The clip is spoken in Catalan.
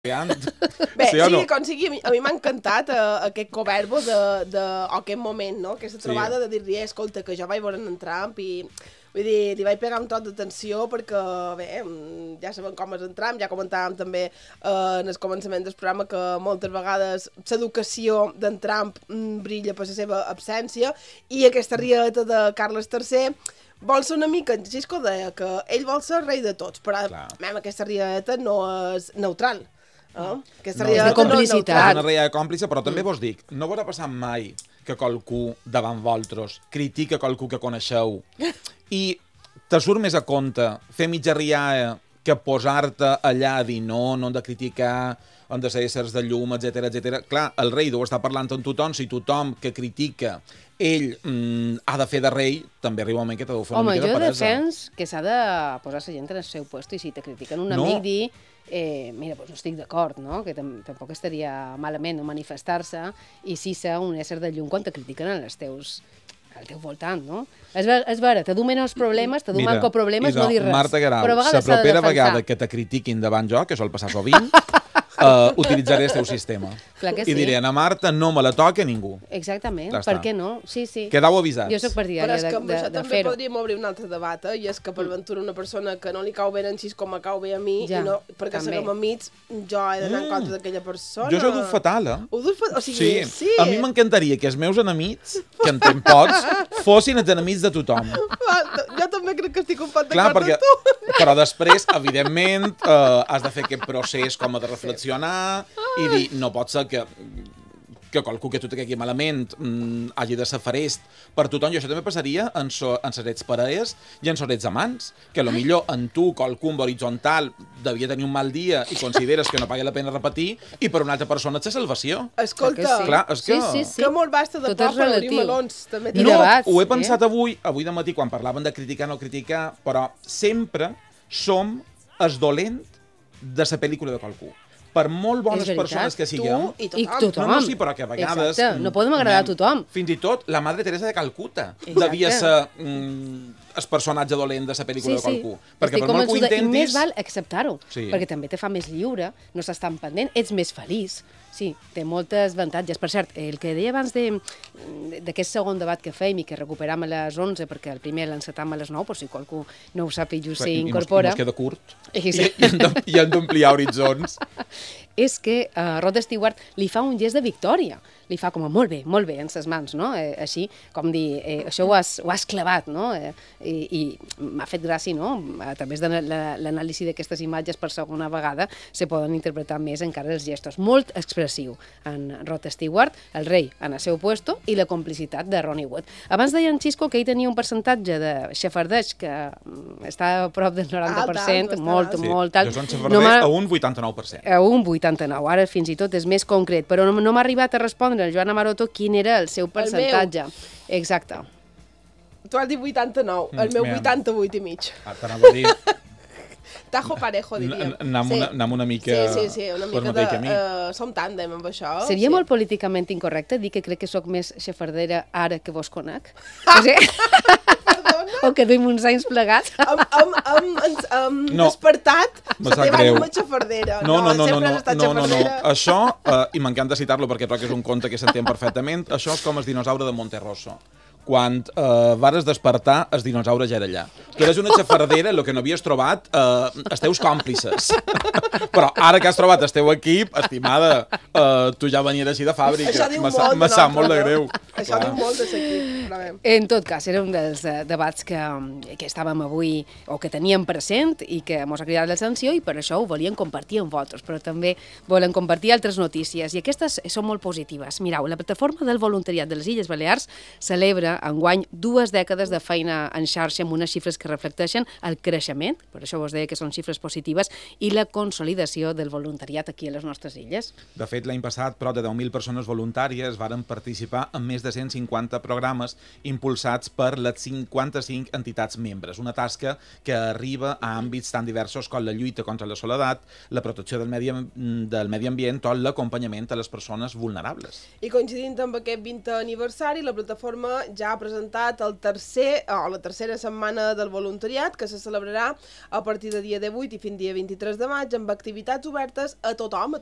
Bé, sigui com sigui, a mi m'ha encantat aquest coverbo o aquest moment, no? Aquesta trobada de dir-li, escolta, que jo vaig veure en Trump i vull dir, li vaig pegar un tros d'atenció perquè, bé, ja sabem com és en Trump, ja comentàvem també en el començament del programa que moltes vegades l'educació d'en Trump brilla per la seva absència i aquesta rieta de Carles III vol ser una mica, en Xisco deia que ell vol ser rei de tots, però aquesta rieta no és neutral. Aquesta rieta de complicitat. És una rieta còmplice, però també vos dic, no haurà passat mai que qualcú davant vosaltres critica qualcú que coneixeu i te surt més a compte fer mitja riada que posar-te allà a dir no hem de criticar, han de ser éssers de llum, etc. Clar, el rei deu estar parlant amb tothom, si tothom que critica ell ha de fer de rei, també arriba un moment que t'ha de fer una mica de peresa. Home, jo defens que s'ha de posar la gent en el seu lloc i si te critiquen un amic dir mira, doncs no estic d'acord, no? Que tampoc estaria malament manifestar-se i si ser un ésser de llum quan te critiquen al teu voltant, no? És vera, te du menys problemes, te du manco problemes, no dir res. Marta Guerau, la propera vegada que te critiquin davant jo, que sol passar sovint, utilitzaré el teu sistema. I diré, a Marta no me la toca ningú. Exactament, per què no? Sí. Quedau avisats. Jo soc partidària de fer-ho. Però és que amb això també podríem obrir un altre debat, i és que per ventura una persona que no li cau bé en Xis com me cau bé a mi, perquè serem amics, jo he d'anar en contra d'aquella persona. Jo ho duc fatal, Ho duc fatal? O sigui, sí. A mi m'encantaria que els meus enemics, que en tenc pocs, fossin els enemics de tothom. Jo també crec que estic un pot d'acord amb tu. Però després, evidentment, has de fer aquest procés com a de reflexionar i dir, no pot ser que qualcú que tu te caigui malament hagi de ser farest per tothom. I això també passaria en ses exparelles i en ses examants, que potser en tu qualcú amb horitzontal devia tenir un mal dia i consideres que no paga la pena repetir i per una altra persona ets salvació. Escolta, clar, és que... que molt basta de poble, obrir melons. No, ho he pensat avui de matí quan parlaven de criticar o no criticar, però sempre som els dolent de la pel·lícula de qualcú. Per molt bones persones que siguem... Tu i tothom. No, sí, però que a vegades... Exacte, no podem agradar a tothom. Fins i tot la Madre Teresa de Calcuta devia ser el personatge dolent de la pel·lícula de qualcú. Perquè per molt que ho intentis... I més val acceptar-ho, perquè també te fa més lliure, no estàs tan pendent, ets més feliç. Sí, té moltes avantatges. Per cert, el que deia abans d'aquest segon debat que fèiem i que recuperam a les 11, perquè el primer l'encetam a les 9, però si qualcú no ho sap i just s'hi incorpora... I mos queda curt. I hem d'ampliar horitzons. És que Rod Stewart li fa un gest de victòria. Li fa com a molt bé, en ses mans, no? Així, com dir, això ho has clavat, no? I m'ha fet gràcia, no? A través de l'anàlisi d'aquestes imatges per segona vegada se poden interpretar més encara els gestos. Molt expressiu en Rod Stewart, el rei en el seu puesto i la complicitat de Ronnie Wood. Abans deia en Xisco que ell tenia un percentatge de xafardeig que està a prop del 90%, molt alt. Jo soc xafarder a un 89%. A un 89%, ara fins i tot és més concret, però no m'ha arribat a respondre el Joan Amaroto quin era el seu percentatge. Exacte. Tu has dit 89, el meu 88 i mig. T'anava a dir... Tajo parejo, diríem. Anem una mica... Sí, una mica de... Som tàndem amb això. Seria molt políticament incorrecte dir que crec que sóc més xafardera ara que vos conec? O que duim uns anys plegats? Hem despertat la teva ànima xafardera. No. Això, i m'encanta citar-lo perquè trobo que és un conte que s'entén perfectament, això és com el dinosaure de Monterroso. Quan vares despertar, el dinosaure ja era allà. Tu eres una xafardera, el que no havies trobat, els teus còmplices. Però ara que has trobat el teu equip, estimada, tu ja venies així de fàbrica. Això diu molt. Me sap molt de greu. Això diu molt de l'equip. En tot cas, era un dels debats que estàvem avui, o que teníem present, i que ens ha cridat l'atenció, i per això ho volíem compartir amb vosaltres, però també volen compartir altres notícies, i aquestes són molt positives. Mireu, la plataforma del voluntariat de les Illes Balears celebra enguany 2 dècades de feina en xarxa amb unes xifres que reflecteixen el creixement, per això vos deia que són xifres positives, i la consolidació del voluntariat aquí a les nostres illes. De fet, l'any passat, prop de 10.000 persones voluntàries varen participar en més de 150 programes impulsats per les 55 entitats membres. Una tasca que arriba a àmbits tan diversos com la lluita contra la soledat, la protecció del medi ambient o l'acompanyament a les persones vulnerables. I coincidint amb aquest 20è aniversari, la plataforma ja ha presentat la tercera setmana del voluntariat, que se celebrarà a partir de dia 18 i fins dia 23 de maig, amb activitats obertes a tothom, a